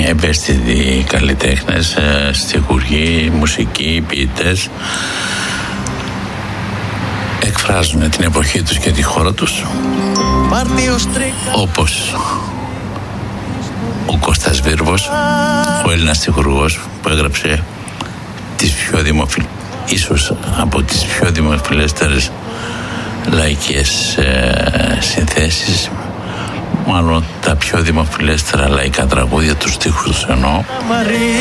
ευαίσθητοι καλλιτέχνες, στιχουργοί, μουσικοί, ποιητές. Εκφράζουν την εποχή τους και τη χώρα τους, όπως ο Κώστας Βίρβος, ο Έλληνας στιχουργός που έγραψε τις ίσως από τις πιο δημοφιλέστερες λαϊκές συνθέσεις, μάλλον τα πιο δημοφιλέστερα λαϊκά τραγούδια, τους στίχους τους εννοώ.